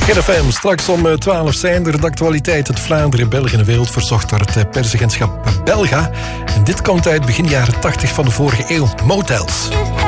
GFM, straks om 12 zijn er de actualiteit uit Vlaanderen, België en de wereld verzocht door het persagentschap Belga. En dit komt uit begin jaren 80 van de vorige eeuw, Motels.